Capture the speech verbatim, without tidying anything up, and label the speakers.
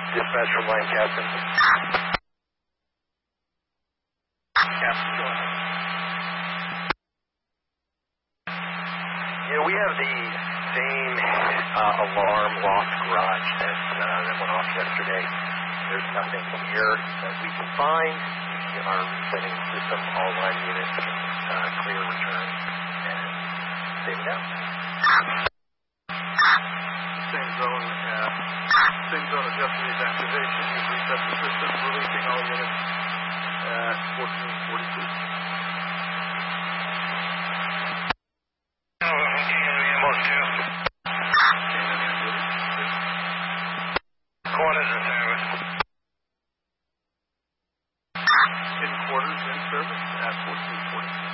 Speaker 1: Dispatch from Lancaster. Captain, go ahead. Yeah, we have the same uh, alarm lost garage that, uh, that went off yesterday. There's nothing here that we can find. We are resetting the system. All line units can uh, clear return and stay down.
Speaker 2: Same zone, uh, same zone of yesterday's activation. We've reset the system, releasing all units at fourteen forty-two.